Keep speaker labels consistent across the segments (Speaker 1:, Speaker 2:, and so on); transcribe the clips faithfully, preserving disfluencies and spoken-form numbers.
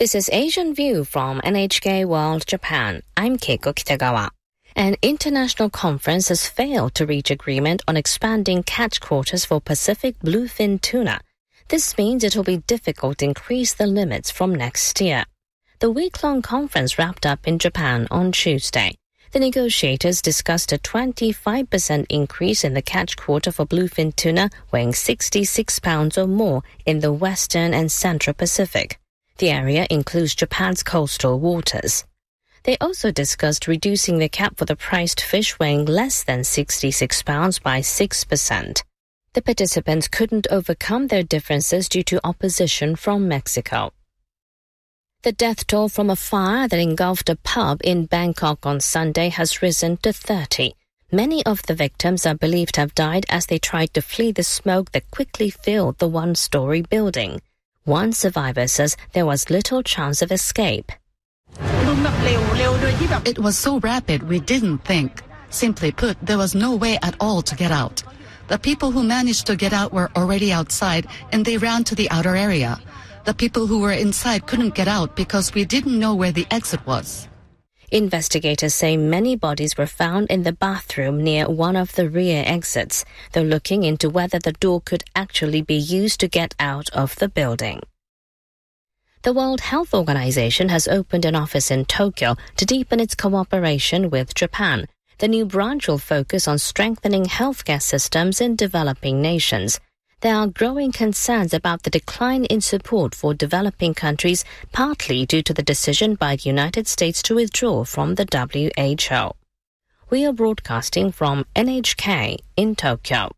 Speaker 1: This is Asian View from N H K World Japan. I'm Keiko Kitagawa. An international conference has failed to reach agreement on expanding catch quotas for Pacific bluefin tuna. This means it will be difficult to increase the limits from next year. The week-long conference wrapped up in Japan on Tuesday. The negotiators discussed a twenty-five percent increase in the catch quota for bluefin tuna weighing sixty-six pounds or more in the Western and Central Pacific. The area includes Japan's coastal waters. They also discussed reducing the cap for the priced fish weighing less than sixty-six pounds by six percent. The participants couldn't overcome their differences due to opposition from Mexico. The death toll from a fire that engulfed a pub in Bangkok on Sunday has risen to thirty. Many of the victims are believed to have died as they tried to flee the smoke that quickly filled the one-story building. One survivor says there was little chance of escape.
Speaker 2: It was so rapid we didn't think. Simply put, there was no way at all to get out. The people who managed to get out were already outside and they ran to the outer area. The people who were inside couldn't get out because we didn't know where the exit was.
Speaker 1: Investigators say many bodies were found in the bathroom near one of the rear exits. They're looking into whether the door could actually be used to get out of the building. The World Health Organization has opened an office in Tokyo to deepen its cooperation with Japan. The new branch will focus on strengthening healthcare systems in developing nations. There are growing concerns about the decline in support for developing countries, partly due to the decision by the United States to withdraw from the W H O. We are broadcasting from N H K in Tokyo.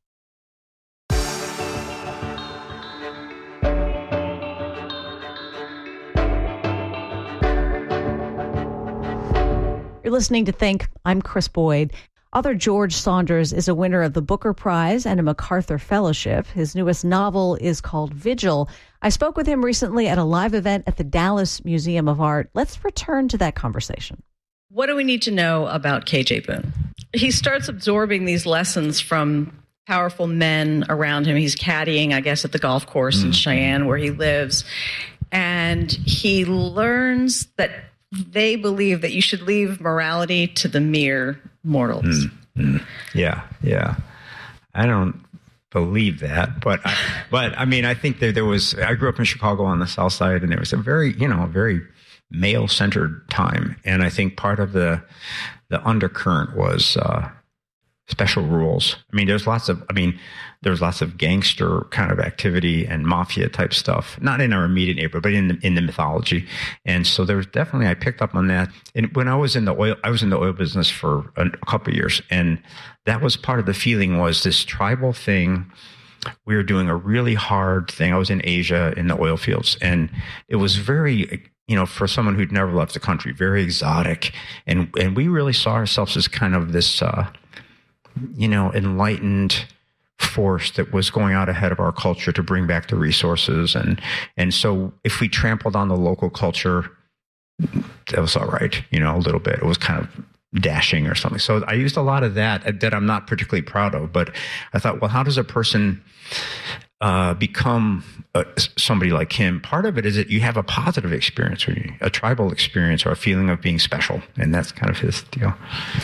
Speaker 3: You're listening to Think. I'm Chris Boyd. Author George Saunders is a winner of the Booker Prize and a MacArthur Fellowship. His newest novel is called Vigil. I spoke with him recently at a live event at the Dallas Museum of Art. Let's return to that conversation.
Speaker 4: What do we need to know about K J. Boone? He starts absorbing these lessons from powerful men around him. He's caddying, I guess, at the golf course mm-hmm. in Cheyenne where he lives. And he learns that they believe that you should leave morality to the mere mortals.
Speaker 5: Mm-hmm. Yeah, yeah. I don't believe that, but I, but I mean, I think that there was. I grew up in Chicago on the South Side, and there was a very, you know, very male-centered time, and I think part of the the undercurrent was uh, special rules. I mean, there's lots of. I mean, there's lots of gangster kind of activity and mafia type stuff, not in our immediate neighborhood, but in the, in the mythology. And so there was definitely, I picked up on that. And when I was in the oil, I was in the oil business for a, a couple of years. And that was part of the feeling was this tribal thing. We were doing a really hard thing. I was in Asia in the oil fields, and it was very, you know, for someone who'd never left the country, very exotic. And, and we really saw ourselves as kind of this, uh, you know, enlightened force that was going out ahead of our culture to bring back the resources. And, and so if we trampled on the local culture, that was all right, you know, a little bit. It was kind of dashing or something. So I used a lot of that that I'm not particularly proud of, but I thought, well, how does a person uh, become uh, somebody like him? Part of it is that you have a positive experience, or a tribal experience, or a feeling of being special. And that's kind of his deal.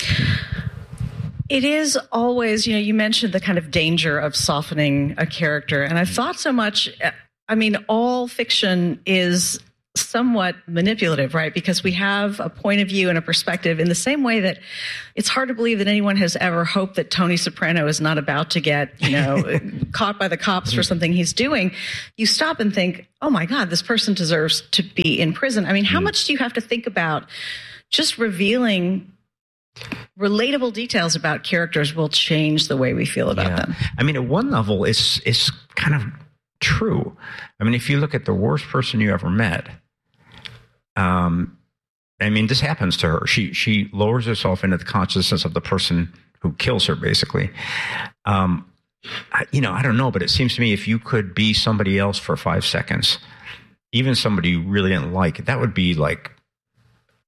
Speaker 4: It is always, you know, you mentioned the kind of danger of softening a character. And I've thought so much, I mean, all fiction is somewhat manipulative, right? Because we have a point of view and a perspective in the same way that it's hard to believe that anyone has ever hoped that Tony Soprano is not about to get, you know, caught by the cops for something he's doing. You stop and think, oh my God, this person deserves to be in prison. I mean, how much do you have to think about just revealing relatable details about characters will change the way we feel about
Speaker 5: yeah.
Speaker 4: them?
Speaker 5: I mean, at one level, it's it's kind of true. I mean, if you look at the worst person you ever met, um, I mean, this happens to her. She she lowers herself into the consciousness of the person who kills her, basically. Um, I, you know, I don't know, but it seems to me if you could be somebody else for five seconds, even somebody you really didn't like, that would be like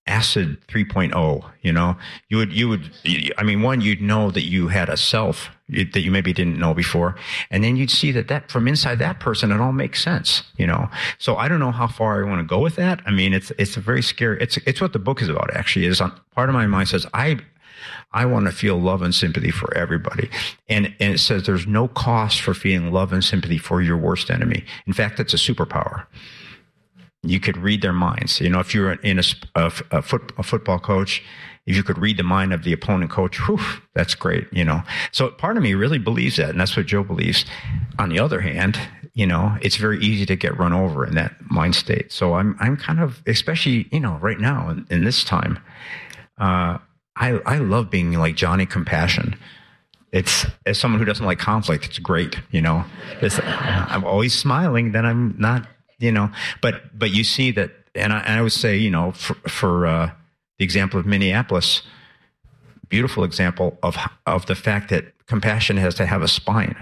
Speaker 5: acid three point oh, you know, you would, you would, I mean, one, you'd know that you had a self, you, that you maybe didn't know before. And then you'd see that, that from inside that person, it all makes sense, you know? So I don't know how far I want to go with that. I mean, it's, it's a very scary, it's, it's what the book is about actually is on part of my mind says, I, I want to feel love and sympathy for everybody. And, and it says there's no cost for feeling love and sympathy for your worst enemy. In fact, it's a superpower. You could read their minds. You know, if you're in a, a, a, foot, a football coach, if you could read the mind of the opponent coach, whew, that's great, you know. So part of me really believes that, and that's what Joe believes. On the other hand, you know, it's very easy to get run over in that mind state. So I'm I'm kind of, especially, you know, right now in, in this time, uh, I I love being like Johnny Compassion. It's, as someone who doesn't like conflict, it's great, you know. It's, I'm always smiling, then I'm not, you know. But but you see that, and I, and I would say, you know, for, for uh, the example of Minneapolis, beautiful example of of the fact that compassion has to have a spine,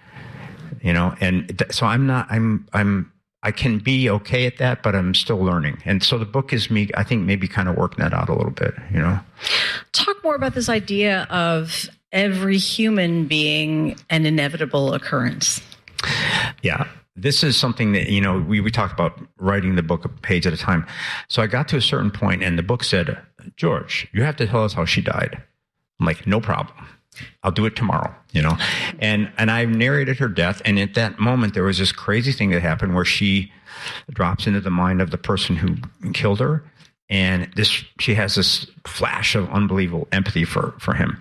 Speaker 5: you know. And th- so I'm not, I'm I'm I can be okay at that, but I'm still learning. And so the book is me, I think, maybe kind of working that out a little bit, you know.
Speaker 4: Talk more about this idea of every human being an inevitable occurrence.
Speaker 5: Yeah. This is something that, you know, we, we talked about writing the book a page at a time. So I got to a certain point and the book said, George, you have to tell us how she died. I'm like, no problem. I'll do it tomorrow, you know. And and I narrated her death. And at that moment, there was this crazy thing that happened where she drops into the mind of the person who killed her. And this, she has this flash of unbelievable empathy for, for him.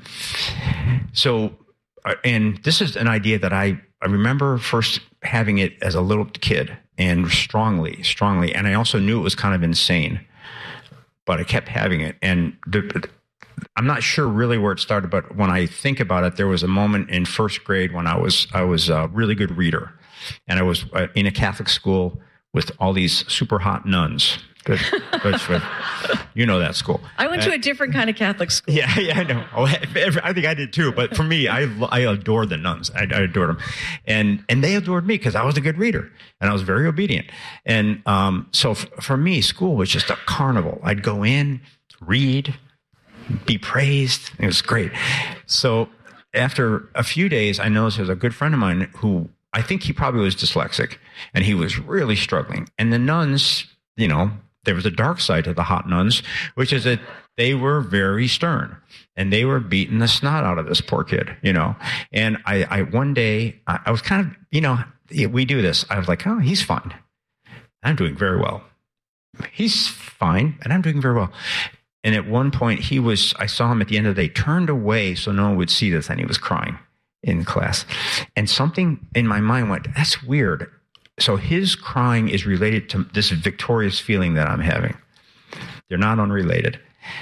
Speaker 5: So, and this is an idea that I, I remember first having it as a little kid and strongly, strongly. And I also knew it was kind of insane, but I kept having it. And the, I'm not sure really where it started, but when I think about it, there was a moment in first grade when I was, I was a really good reader. And I was in a Catholic school with all these super hot nuns. Good. Good. Good. You know that school.
Speaker 4: I went uh, to a different kind of Catholic school.
Speaker 5: Yeah, yeah, I know. Oh, I think I did too. But for me, I I adore the nuns. I, I adored them, and and they adored me because I was a good reader and I was very obedient. And um, so f- for me, school was just a carnival. I'd go in, read, be praised. It was great. So after a few days, I noticed there was a good friend of mine who I think he probably was dyslexic, and he was really struggling. And the nuns, you know, there was a dark side to the hot nuns, which is that they were very stern and they were beating the snot out of this poor kid, you know. And I, I one day, I, I was kind of, you know, we do this. I was like, oh, he's fine. I'm doing very well. He's fine, and I'm doing very well. And at one point, he was, I saw him at the end of the day, turned away so no one would see this, and he was crying in class. And something in my mind went, that's weird. So his crying is related to this victorious feeling that I'm having. They're not unrelated.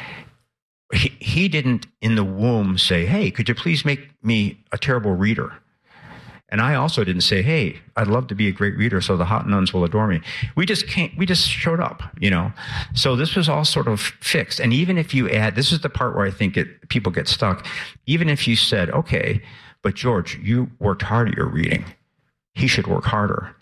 Speaker 5: He, he didn't in the womb say, hey, could you please make me a terrible reader? And I also didn't say, hey, I'd love to be a great reader so the hot nuns will adore me. We just can't, we just showed up, you know. So this was all sort of fixed. And even if you add, this is the part where I think it, people get stuck. Even if you said, okay, but George, you worked hard at your reading. He should work harder.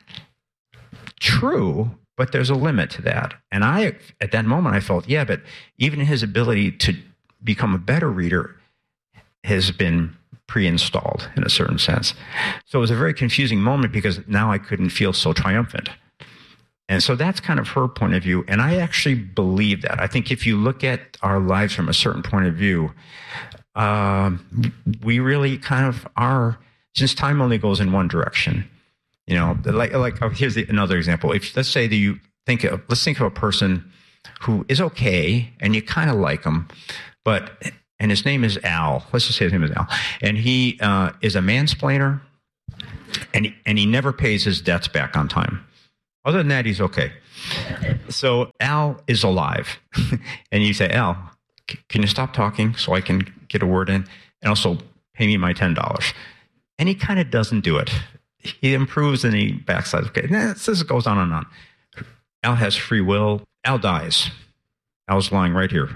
Speaker 5: True, but there's a limit to that. And I, at that moment, I felt, yeah, but even his ability to become a better reader has been pre-installed in a certain sense. So it was a very confusing moment because now I couldn't feel so triumphant. And so that's kind of her point of view. And I actually believe that. I think if you look at our lives from a certain point of view, uh, we really kind of are, since time only goes in one direction. You know, like, like oh, here's the, another example. If let's say that you think of, let's think of a person who is okay and you kind of like him, but, and his name is Al. Let's just say his name is Al. And he uh, is a mansplainer and he, and he never pays his debts back on time. Other than that, he's okay. So Al is alive. And you say, Al, c- can you stop talking so I can get a word in? And also pay me my ten dollars. And he kind of doesn't do it. He improves and he backsides. Okay, this goes on and on. Al has free will. Al dies. Al's lying right here.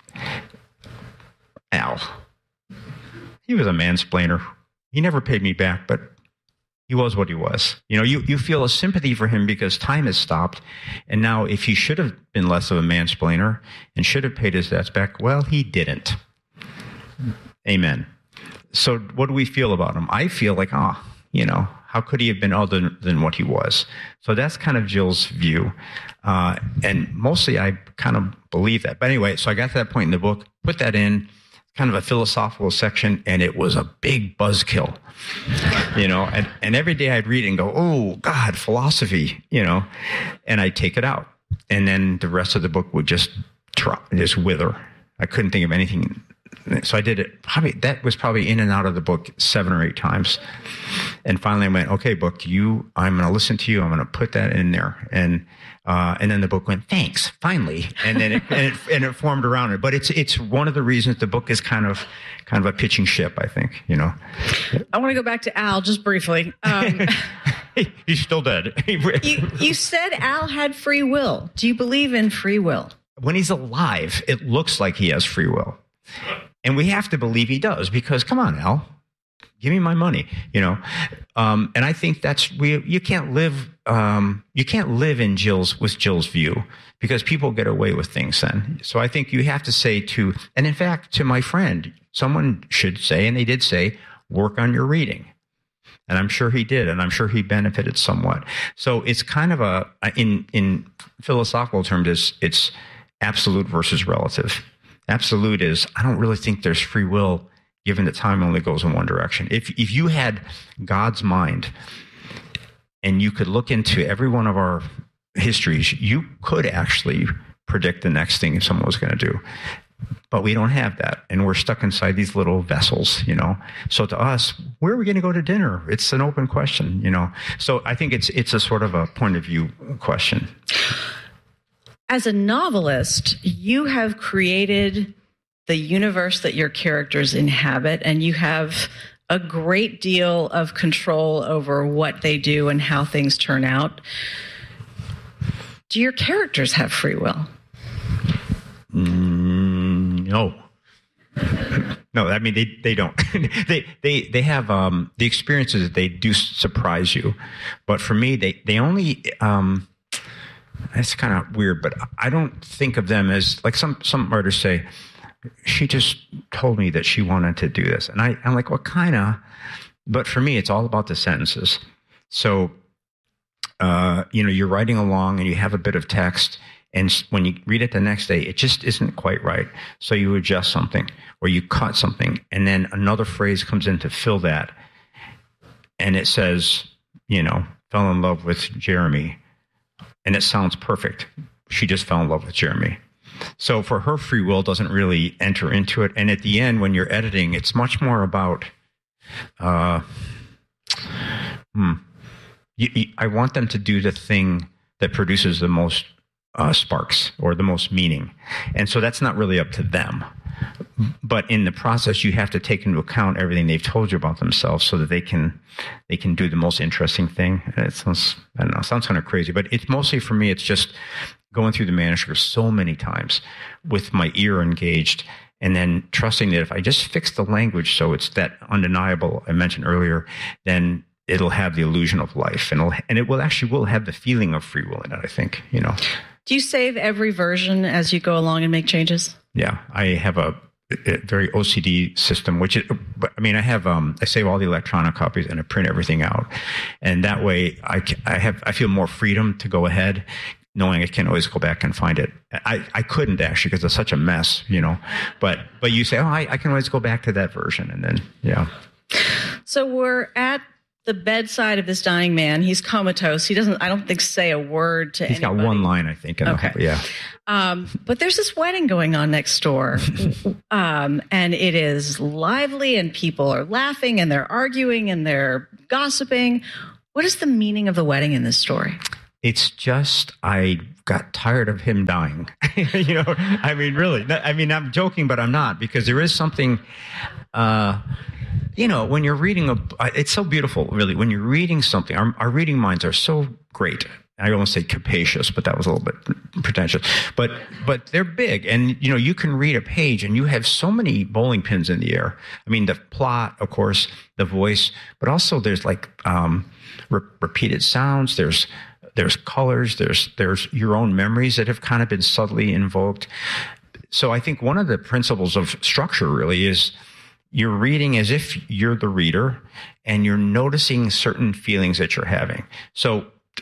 Speaker 5: Al. He was a mansplainer. He never paid me back, but he was what he was. You know, you, you feel a sympathy for him because time has stopped. And now if he should have been less of a mansplainer and should have paid his debts back, well, he didn't. Amen. so what do we feel about him? I feel like, ah, oh, you know, how could he have been other than, than what he was? So that's kind of Jill's view. Uh, and mostly I kind of believe that. But anyway, so I got to that point in the book, put that in, kind of a philosophical section, and it was a big buzzkill, you know, and, and every day I'd read it and go, oh, God, philosophy, you know, and I'd take it out. And then the rest of the book would just drop, just wither. I couldn't think of anything. So I did it, probably, that was probably in and out of the book seven or eight times. And finally I went, okay, book, you, I'm going to listen to you. I'm going to put that in there. And, uh, and then the book went, thanks, finally. And then it, and it, and it formed around it. But it's, it's one of the reasons the book is kind of, kind of a pitching ship, I think, you know.
Speaker 4: I want to go back to Al just briefly. Um,
Speaker 5: He's still dead.
Speaker 4: you, you said Al had free will. Do you believe in free will?
Speaker 5: When he's alive, it looks like he has free will. And we have to believe he does, because come on, Al, give me my money, you know. Um, and I think that's we. You can't live. Um, you can't live in Jill's with Jill's view, because people get away with things then. So I think you have to say to, and in fact, to my friend, someone should say, and they did say, work on your reading. And I'm sure he did, and I'm sure he benefited somewhat. So it's kind of a in in philosophical terms, it's, it's absolute versus relative. Absolute is, I don't really think there's free will, given that time only goes in one direction. If if you had God's mind and you could look into every one of our histories, you could actually predict the next thing someone was going to do. But we don't have that, and we're stuck inside these little vessels, you know. So to us, where are we going to go to dinner? It's an open question, you know. So I think it's it's a sort of a point of view question.
Speaker 4: As a novelist, you have created the universe that your characters inhabit, and you have a great deal of control over what they do and how things turn out. Do your characters have free will?
Speaker 5: Mm, no. No, I mean, they, they don't. they, they, they have um, the experiences that they do surprise you. But for me, they, they only... Um, It's kind of weird, but I don't think of them as, like some, some writers say, she just told me that she wanted to do this. And I, I'm like, well, kind of. But for me, it's all about the sentences. So, uh, you know, you're writing along and you have a bit of text, and when you read it the next day, it just isn't quite right. So you adjust something or you cut something, and then another phrase comes in to fill that. And it says, you know, fell in love with Jeremy. And it sounds perfect. She just fell in love with Jeremy. So for her, free will doesn't really enter into it. And at the end, when you're editing, it's much more about, uh, hmm, you, you, I want them to do the thing that produces the most uh, sparks or the most meaning. And so that's not really up to them. But in the process, you have to take into account everything they've told you about themselves, so that they can they can do the most interesting thing. And it sounds, I don't know, it sounds kind of crazy, but it's mostly for me, it's just going through the manuscript so many times with my ear engaged, and then trusting that if I just fix the language so it's that undeniable I mentioned earlier, then it'll have the illusion of life, and it'll, and it will actually will have the feeling of free will in it, I think, you know.
Speaker 4: Do you save every version as you go along and make changes?
Speaker 5: Yeah, I have a, a very O C D system, which is, I mean, I have, um, I save all the electronic copies and I print everything out. And that way I, I have, I feel more freedom to go ahead, knowing I can always go back and find it. I, I couldn't actually, because it's such a mess, you know, but, but you say, oh, I, I can always go back to that version. And then, yeah.
Speaker 4: So we're at the bedside of this dying man. He's comatose. He doesn't, I don't think, say a word to
Speaker 5: He's
Speaker 4: anybody.
Speaker 5: got one line, I think. In
Speaker 4: okay.
Speaker 5: The, yeah.
Speaker 4: Um, but there's this wedding going on next door. um, and it is lively, and people are laughing, and they're arguing, and they're gossiping. What is the meaning of the wedding in this story?
Speaker 5: It's just, I got tired of him dying. you know, I mean, really. I mean, I'm joking, but I'm not, because there is something, uh, you know, when you're reading a, it's so beautiful, really. When you're reading something, our, our reading minds are so great. I don't want to say capacious, but that was a little bit pretentious. But but they're big, and you know, you can read a page, and you have so many bowling pins in the air. I mean, the plot, of course, the voice, but also there's like um, re- repeated sounds. There's there's colors. There's there's your own memories that have kind of been subtly invoked. So I think one of the principles of structure really is, you're reading as if you're the reader and you're noticing certain feelings that you're having. So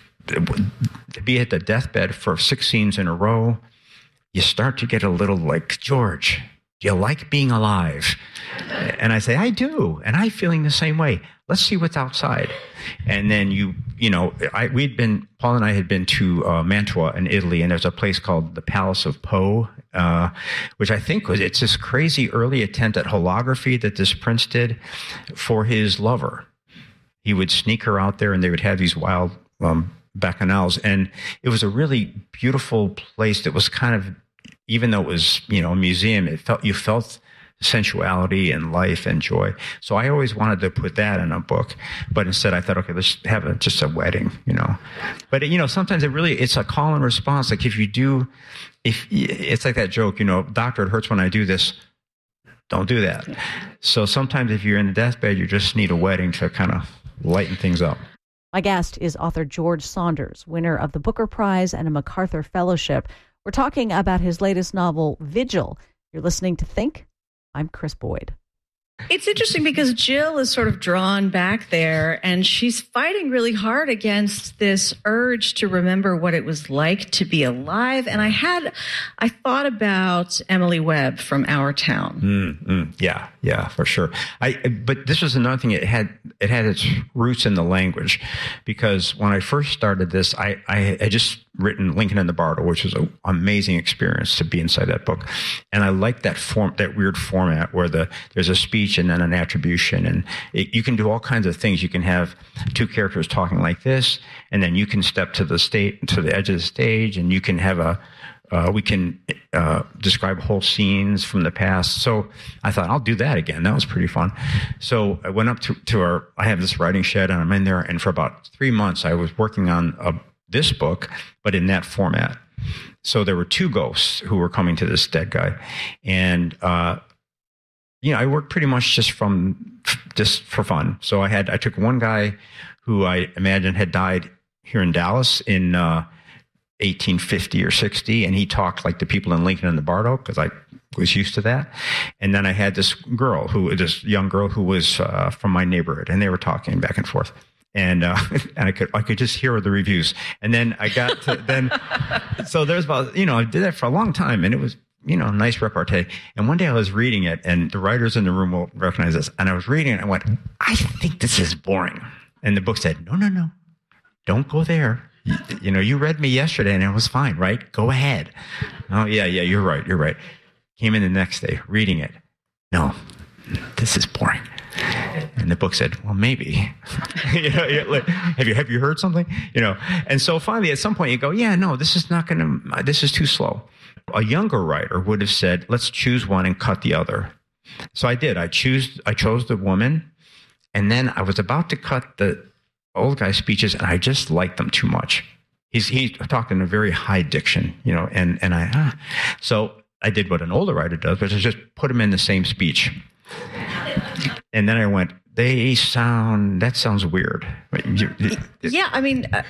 Speaker 5: to be at the deathbed for six scenes in a row, you start to get a little like, George, do you like being alive? And I say, I do. And I'm feeling the same way. Let's see what's outside. And then you, you know, I, we'd been, Paul and I had been to uh, Mantua in Italy, and there's a place called the Palace of Poe, uh, which I think was, it's this crazy early attempt at holography that this prince did for his lover. He would sneak her out there and they would have these wild um, bacchanals. And it was a really beautiful place that was kind of, even though it was, you know, a museum, it felt, you felt sensuality and life and joy. So I always wanted to put that in a book, but instead I thought, okay, let's have a, just a wedding, you know. But, you know, sometimes it really, it's a call and response. Like if you do, if it's like that joke, you know, doctor, it hurts when I do this. Don't do that. So sometimes if you're in the deathbed, you just need a wedding to kind of lighten things up.
Speaker 3: My guest is author George Saunders, winner of the Booker Prize and a MacArthur Fellowship. We're talking about his latest novel, Vigil. You're listening to Think. I'm Chris Boyd.
Speaker 4: It's interesting because Jill is sort of drawn back there, and she's fighting really hard against this urge to remember what it was like to be alive. And I had, I thought about Emily Webb from Our Town.
Speaker 5: Mm, mm, yeah, yeah, for sure. I, but this was another thing. It had, it had its roots in the language, because when I first started this, I, I had just written Lincoln in the Bardo, which was an amazing experience to be inside that book. And I liked that form, that weird format where the, there's a speech and then an attribution, and it, you can do all kinds of things. You can have two characters talking like this, and then you can step to the state, to the edge of the stage, and you can have a, uh, we can uh, describe whole scenes from the past. So I thought, I'll do that again. That was pretty fun. So I went up to, to our, I have this writing shed, and I'm in there, and for about three months I was working on a, this book, but in that format. So there were two ghosts who were coming to this dead guy, and uh, you know, I worked pretty much just from just for fun. So I had I took one guy who I imagine had died here in Dallas in uh, eighteen fifty or sixty, and he talked like the people in Lincoln in the Bardo, because I was used to that. And then I had this girl who, this young girl who was uh, from my neighborhood, and they were talking back and forth. And uh, and I could I could just hear the reviews. And then I got to then, so there's about, you know, I did that for a long time, and it was, you know, nice repartee. And one day I was reading it, and the writers in the room will recognize this. And I was reading it, and I went, I think this is boring. And the book said, no, no, no, don't go there. You, you know, you read me yesterday, and it was fine, right? Go ahead. Oh, yeah, yeah, you're right, you're right. Came in the next day, reading it. No, this is boring. And the book said, well, maybe. you know, like, have you have you heard something? You know, and so finally, at some point, you go, yeah, no, this is not going to. This is too slow. A younger writer would have said, let's choose one and cut the other. So I did. I choose. I chose the woman, and then I was about to cut the old guy's speeches, and I just liked them too much. He's he talked in a very high diction, you know, and and I. Ah. So I did what an older writer does, which is just put him in the same speech. And then I went, they sound, that sounds weird.
Speaker 4: Yeah, I mean, uh,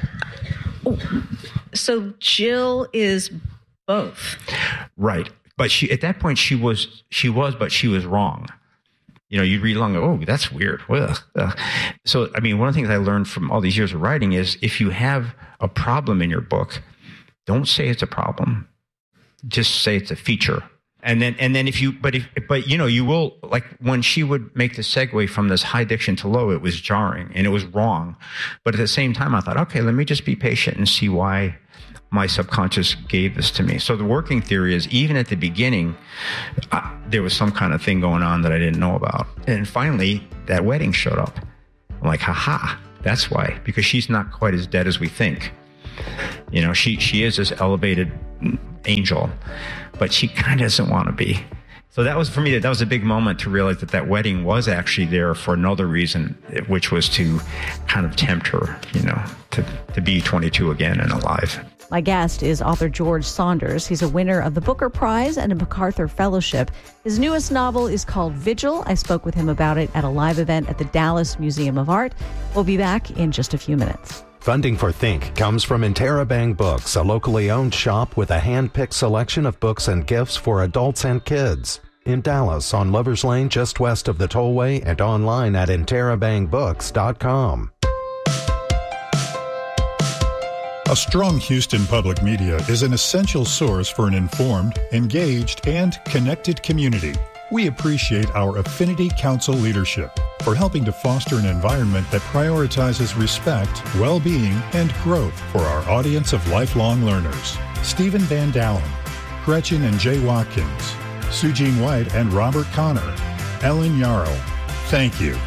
Speaker 4: so Jill is both.
Speaker 5: Right. But she, at that point, she was, she was, but she was wrong. You know, you read along, oh, that's weird. Ugh, ugh. So, I mean, one of the things I learned from all these years of writing is if you have a problem in your book, don't say it's a problem. Just say it's a feature. And then, and then if you, but if, but you know, you will, like when she would make the segue from this high diction to low, it was jarring and it was wrong. But at the same time, I thought, okay, let me just be patient and see why my subconscious gave this to me. So the working theory is, even at the beginning, uh, there was some kind of thing going on that I didn't know about. And finally, that wedding showed up. I'm like, haha, that's why, because she's not quite as dead as we think. You know, she, she is this elevated angel, but she kind of doesn't want to be. So that was, for me, that was a big moment to realize that that wedding was actually there for another reason, which was to kind of tempt her, you know, to, to be twenty-two again and alive.
Speaker 3: My guest is author George Saunders. He's a winner of the Booker Prize and a MacArthur Fellowship. His newest novel is called Vigil. I spoke with him about it at a live event at the Dallas Museum of Art. We'll be back in just a few minutes.
Speaker 6: Funding for Think comes from Interabang Books, a locally owned shop with a hand-picked selection of books and gifts for adults and kids. in Dallas on Lover's Lane just west of the tollway and online at interabang books dot com.
Speaker 7: A strong Houston public media is an essential source for an informed, engaged, and connected community. We appreciate our Affinity Council leadership for helping to foster an environment that prioritizes respect, well-being, and growth for our audience of lifelong learners. Stephen Van Dalen, Gretchen and Jay Watkins, Sujeen White and Robert Connor, Ellen Yarrow, thank you.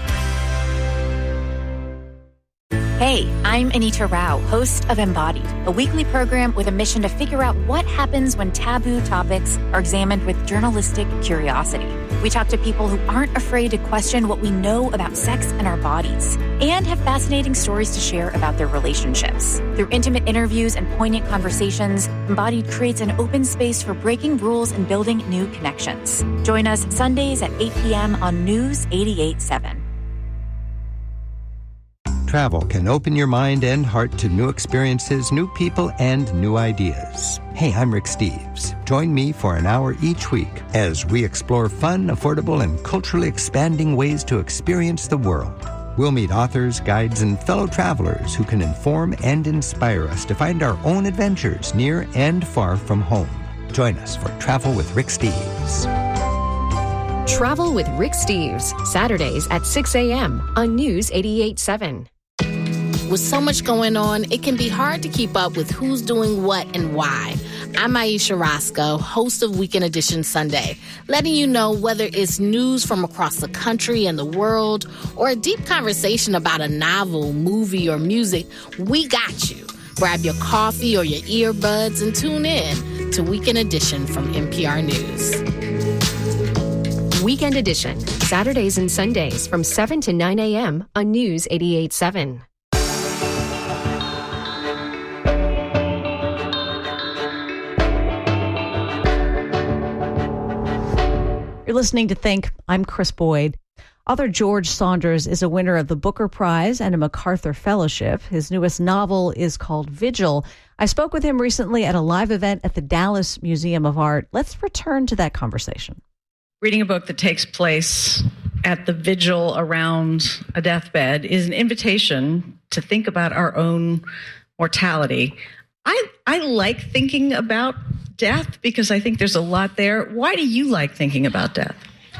Speaker 8: Hey, I'm Anita Rao, host of Embodied, a weekly program with a mission to figure out what happens when taboo topics are examined with journalistic curiosity. We talk to people who aren't afraid to question what we know about sex and our bodies, and have fascinating stories to share about their relationships. Through intimate interviews and poignant conversations, Embodied creates an open space for breaking rules and building new connections. Join us Sundays at eight p.m. on News eighty-eight point seven.
Speaker 9: Travel can open your mind and heart to new experiences, new people, and new ideas. Hey, I'm Rick Steves. Join me for an hour each week as we explore fun, affordable, and culturally expanding ways to experience the world. We'll meet authors, guides, and fellow travelers who can inform and inspire us to find our own adventures near and far from home. Join us for Travel with Rick Steves.
Speaker 10: Travel with Rick Steves, Saturdays at six a.m. on News eighty-eight point seven.
Speaker 11: With so much going on, it can be hard to keep up with who's doing what and why. I'm Aisha Roscoe, host of Weekend Edition Sunday, letting you know whether it's news from across the country and the world or a deep conversation about a novel, movie, or music, we got you. Grab your coffee or your earbuds and tune in to Weekend Edition from N P R News.
Speaker 10: Weekend Edition, Saturdays and Sundays from seven to nine a.m. on News eighty-eight point seven.
Speaker 3: You're listening to Think. I'm Chris Boyd. Author George Saunders is a winner of the Booker Prize and a MacArthur Fellowship. His newest novel is called Vigil. I spoke with him recently at a live event at the Dallas Museum of Art. Let's return to that conversation.
Speaker 4: Reading a book that takes place at the vigil around a deathbed is an invitation to think about our own mortality. I I like thinking about death because I think there's a lot there. Why do you like thinking about death?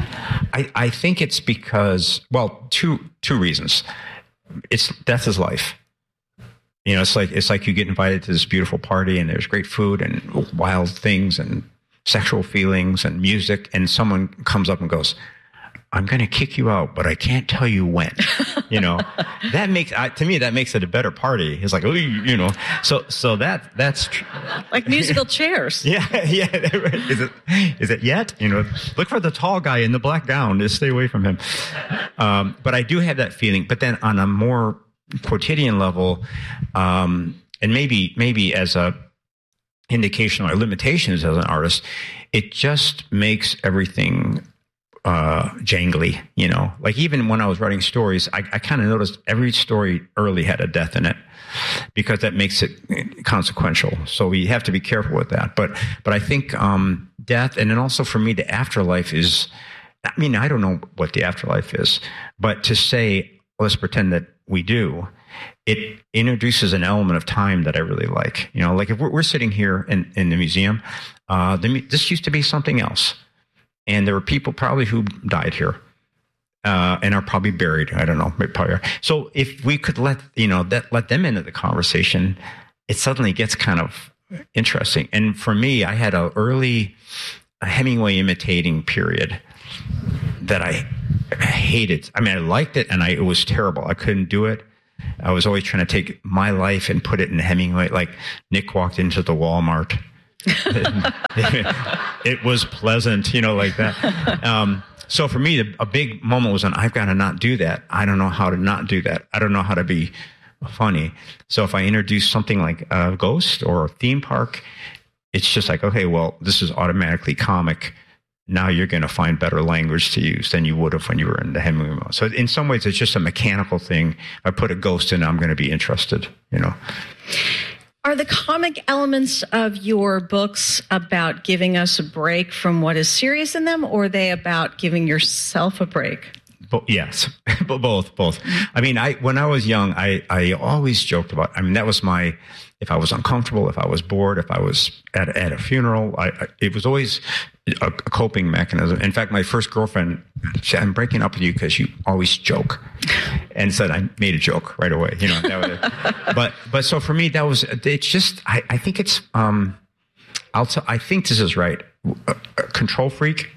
Speaker 5: I, I think it's because, well, two two reasons. It's death is life. You know, it's like it's like you get invited to this beautiful party and there's great food and wild things and sexual feelings and music, and someone comes up and goes, I'm going to kick you out, but I can't tell you when. You know, that makes, I, to me, that makes it a better party. It's like, oh, you know, so, so that, that's tr-
Speaker 4: like musical chairs.
Speaker 5: Yeah. Yeah. Is it, is it yet? You know, look for the tall guy in the black gown. Just stay away from him. Um, but I do have that feeling. But then on a more quotidian level, um, and maybe, maybe as a indication or limitations as an artist, it just makes everything uh, jangly, you know, like even when I was writing stories, I, I kind of noticed every story early had a death in it because that makes it consequential. So we have to be careful with that. But, but I think, um, death, and then also for me, the afterlife is, I mean, I don't know what the afterlife is, but to say, let's pretend that we do, it introduces an element of time that I really like. You know, like if we're, we're sitting here in, in the museum, uh, the, this used to be something else. And there were people probably who died here uh, and are probably buried. I don't know. Probably are. So if we could let, you know, that let them into the conversation, it suddenly gets kind of interesting. And for me, I had an early Hemingway imitating period that I hated. I mean, I liked it and I, it was terrible. I couldn't do it. I was always trying to take my life and put it in Hemingway. Like Nick walked into the Walmart. It was pleasant, you know, like that. Um, so for me, a big moment was when I've got to not do that. I don't know how to not do that. I don't know how to be funny. So if I introduce something like a ghost or a theme park, it's just like, okay, well, this is automatically comic. Now you're going to find better language to use than you would have when you were in the Hemingway mode. So in some ways, it's just a mechanical thing. If I put a ghost in, I'm going to be interested, you know.
Speaker 4: Are the comic elements of your books about giving us a break from what is serious in them, or are they about giving yourself a break?
Speaker 5: Bo- yes, both, both. I mean, I when I was young, I, I always joked about, I mean, that was my, if I was uncomfortable, if I was bored, if I was at, at a funeral, I, I, it was always a, a coping mechanism. In fact, my first girlfriend said, I'm breaking up with you because you always joke. And said, I made a joke right away. You know, that was, but, but so for me, that was, it's just, I, I think it's, um, I'll t- I think this is right. A, a control freak,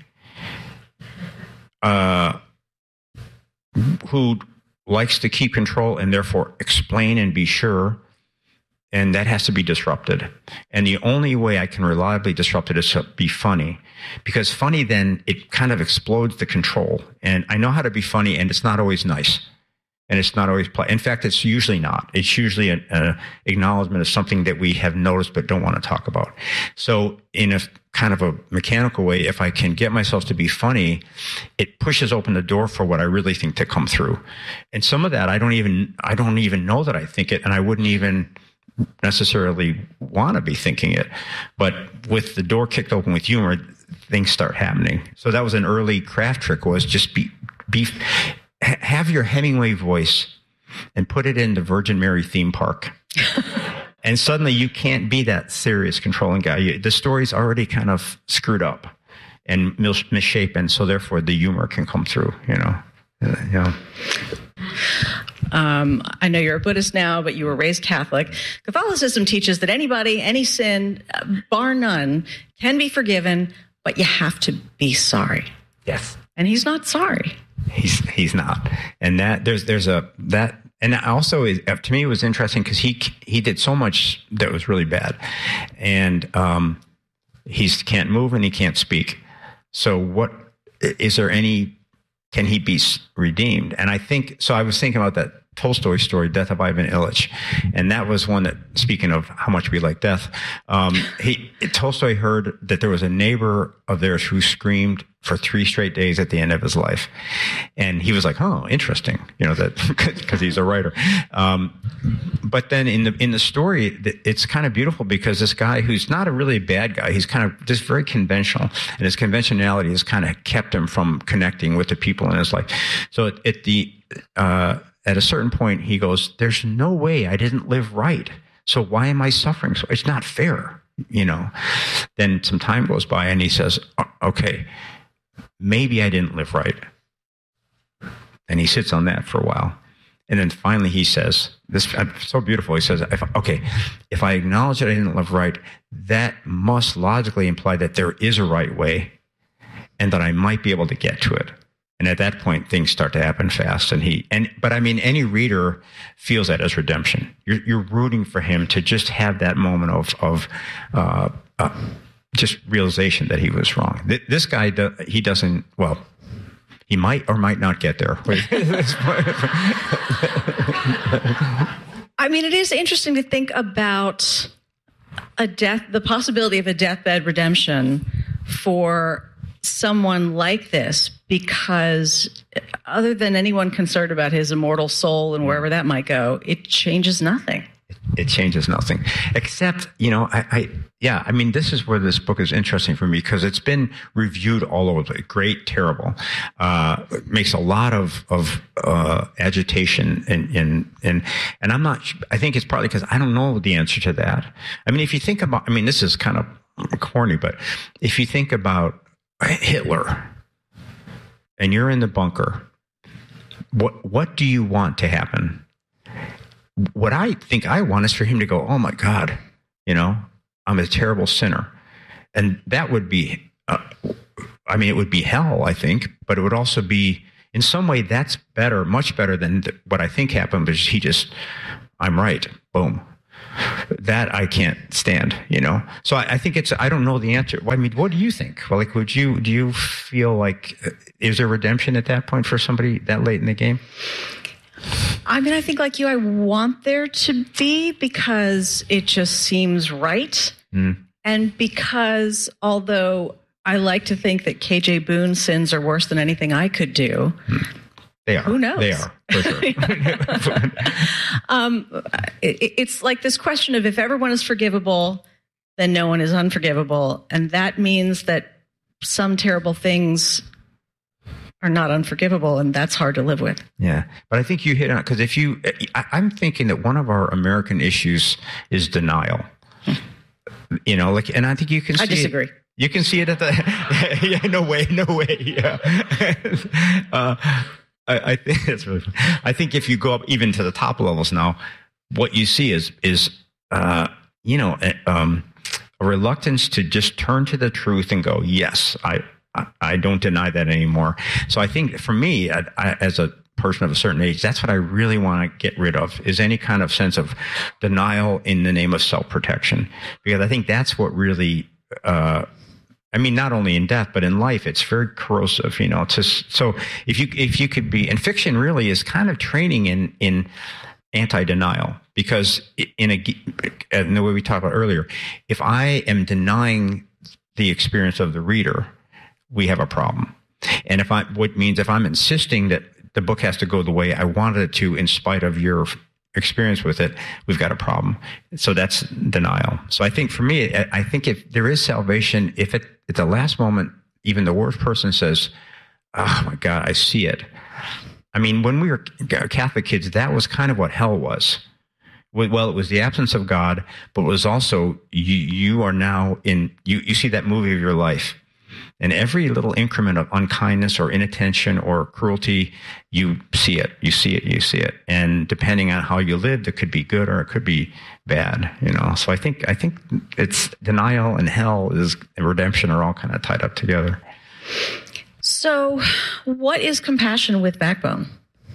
Speaker 5: uh, who likes to keep control and therefore explain and be sure. And that has to be disrupted. And the only way I can reliably disrupt it is to be funny. Because funny, then it kind of explodes the control. And I know how to be funny, and it's not always nice. And it's not always play. In fact, it's usually not. It's usually an uh, acknowledgement of something that we have noticed but don't want to talk about. So in a kind of a mechanical way, if I can get myself to be funny, it pushes open the door for what I really think to come through. And some of that, I don't even, I don't even know that I think it, and I wouldn't even necessarily want to be thinking it. But with the door kicked open with humor, things start happening. So that was an early craft trick, was just be, be, have your Hemingway voice and put it in the Virgin Mary theme park. And suddenly you can't be that serious controlling guy. You, the story's already kind of screwed up and mis- misshapen. So therefore the humor can come through, you know, uh, you know.
Speaker 4: Um, I know you're a Buddhist now, but you were raised Catholic. Catholicism teaches that anybody, any sin, uh, bar none, can be forgiven, but you have to be sorry.
Speaker 5: Yes.
Speaker 4: And he's not sorry.
Speaker 5: He's he's not. And that there's there's a that and also is, to me it was interesting because he he did so much that was really bad, and um, he can't move and he can't speak. So what is there any? Can he be redeemed? And I think, so I was thinking about that Tolstoy story, Death of Ivan Ilyich. And that was one that, speaking of how much we like death, um, he, Tolstoy heard that there was a neighbor of theirs who screamed for three straight days at the end of his life. And he was like, oh, interesting, you know, that because he's a writer. Um, but then in the, in the story, it's kind of beautiful because this guy who's not a really bad guy, he's kind of just very conventional, and his conventionality has kind of kept him from connecting with the people in his life. So at, at the, uh, at a certain point, he goes, there's no way I didn't live right. So why am I suffering? So it's not fair, you know. Then some time goes by and he says, okay, maybe I didn't live right. And he sits on that for a while. And then finally he says, this so beautiful. He says, if, okay, if I acknowledge that I didn't live right, that must logically imply that there is a right way and that I might be able to get to it. And at that point, things start to happen fast. And he, and, but I mean, any reader feels that as redemption. You're, you're rooting for him to just have that moment of, of, uh, uh, just realization that he was wrong. This guy, do, he doesn't, well, he might or might not get there.
Speaker 4: I mean, it is interesting to think about a death, the possibility of a deathbed redemption for someone like this, because other than anyone concerned about his immortal soul and wherever that might go, it changes nothing.
Speaker 5: It changes nothing, except, you know, I, I, yeah, I mean, this is where this book is interesting for me because it's been reviewed all over the place. Great, terrible, uh, makes a lot of, of, uh, agitation and, and, and, and I'm not, I think it's partly because I don't know the answer to that. I mean, if you think about, I mean, this is kind of corny, but if you think about Hitler and you're in the bunker, what, what do you want to happen? What I think I want is for him to go, oh my God, you know, I'm a terrible sinner. And that would be, uh, I mean, it would be hell, I think, but it would also be, in some way, that's better, much better than th- what I think happened, but he just, I'm right, boom. That I can't stand, you know? So I, I think it's, I don't know the answer. I mean, what do you think? Well, like, would you, do you feel like, uh, is there redemption at that point for somebody that late in the game?
Speaker 4: I mean, I think like you, I want there to be because it just seems right. Mm. And because although I like to think that K J Boone's sins are worse than anything I could do, mm.
Speaker 5: They are.
Speaker 4: Who knows?
Speaker 5: They are, for sure.
Speaker 4: um, it, it's like this question of if everyone is forgivable, then no one is unforgivable. And that means that some terrible things are not unforgivable, and that's hard to live with.
Speaker 5: Yeah. But I think you hit on it, because if you, I, I'm thinking that one of our American issues is denial. You know, like, and I think you can see
Speaker 4: I disagree.
Speaker 5: It, you can see it at the, yeah, no way, no way. Yeah. uh, I, I think that's really fun. I think if you go up even to the top levels now, what you see is, is, uh, you know, um, a reluctance to just turn to the truth and go, yes, I, I, I don't deny that anymore. So I think for me, I, I, as a person of a certain age, that's what I really want to get rid of, is any kind of sense of denial in the name of self-protection. Because I think that's what really, uh, I mean, not only in death, but in life, it's very corrosive, you know. To, so if you if you could be, and fiction really is kind of training in in anti-denial, because in a in the way we talked about earlier, if I am denying the experience of the reader, we have a problem. And if I, what means if I'm insisting that the book has to go the way I wanted it to, in spite of your experience with it, we've got a problem. So that's denial. So I think for me, I think if there is salvation, if it, at the last moment, even the worst person says, oh my God, I see it. I mean, when we were Catholic kids, that was kind of what hell was. Well, it was the absence of God, but it was also, you, you are now in, you, you see that movie of your life. And every little increment of unkindness or inattention or cruelty, you see it, you see it, you see it. And depending on how you lived, it could be good or it could be bad, you know. So I think I think it's denial and hell is and redemption are all kind of tied up together.
Speaker 4: So what is compassion with backbone?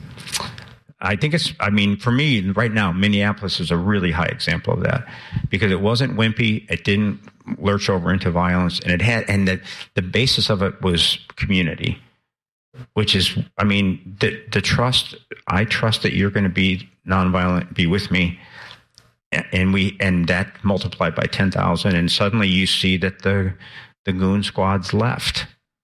Speaker 5: I think it's, I mean, for me, right now, Minneapolis is a really high example of that, because it wasn't wimpy. It didn't lurch over into violence, and it had, and the, the basis of it was community, which is, I mean, the, the trust, I trust that you're going to be nonviolent, be with me. And we, and that multiplied by ten thousand. And suddenly you see that the, the goon squads left.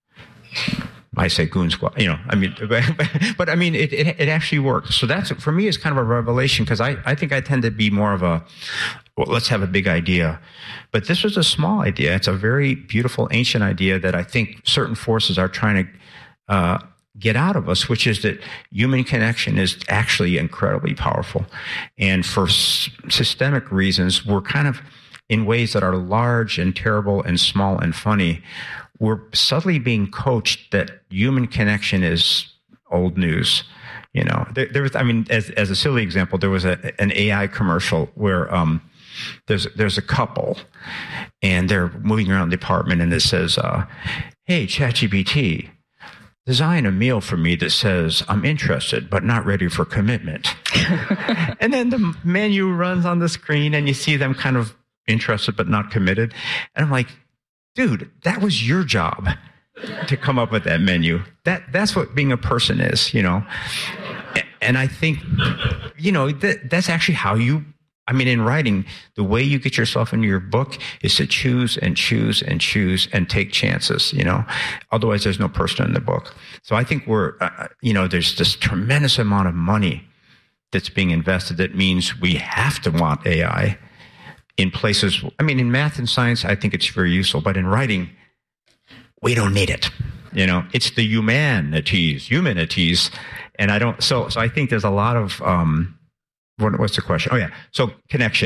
Speaker 5: I say goon squad, you know, I mean, but, but I mean, it, it, it actually worked. So that's, for me, is kind of a revelation, because I, I think I tend to be more of a, well, let's have a big idea. But this was a small idea. It's a very beautiful, ancient idea that I think certain forces are trying to uh, get out of us, which is that human connection is actually incredibly powerful. And for s- systemic reasons, we're kind of, in ways that are large and terrible and small and funny, we're subtly being coached that human connection is old news. You know, there, there was, I mean, as as a silly example, there was a, an A I commercial where um, there's there's a couple, and they're moving around the apartment, and it says, uh, "Hey, ChatGPT, design a meal for me that says I'm interested but not ready for commitment." And then the menu runs on the screen, and you see them kind of interested but not committed, and I'm like, dude, that was your job to come up with that menu. That that's what being a person is, you know. And I think, you know, that that's actually how you, I mean, in writing, the way you get yourself into your book is to choose and choose and choose and take chances, you know. Otherwise, there's no person in the book. So I think we're, uh, you know, there's this tremendous amount of money that's being invested that means we have to want A I in places. I mean, in math and science, I think it's very useful, but in writing, we don't need it. You know, it's the humanities, humanities. And I don't, so, so I think there's a lot of, um, what, what's the question? Oh yeah. So connection,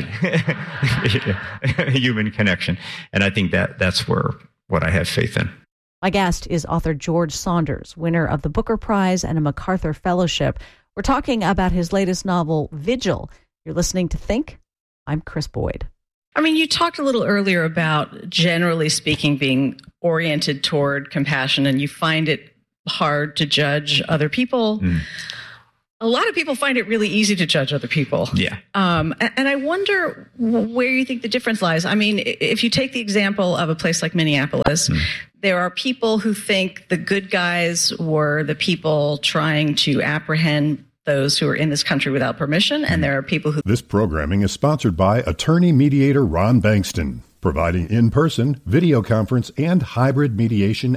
Speaker 5: human connection. And I think that that's where, what I have faith in.
Speaker 3: My guest is author George Saunders, winner of the Booker Prize and a MacArthur Fellowship. We're talking about his latest novel, Vigil. You're listening to Think. I'm Chris Boyd.
Speaker 4: I mean, you talked a little earlier about, generally speaking, being oriented toward compassion, and you find it hard to judge other people. Mm. A lot of people find it really easy to judge other people.
Speaker 5: Yeah.
Speaker 4: Um, and, and I wonder where you think the difference lies. I mean, if you take the example of a place like Minneapolis, mm. there are people who think the good guys were the people trying to apprehend those who are in this country without permission, and there are people who...
Speaker 7: This programming is sponsored by attorney mediator Ron Bankston, providing in-person, video conference, and hybrid mediation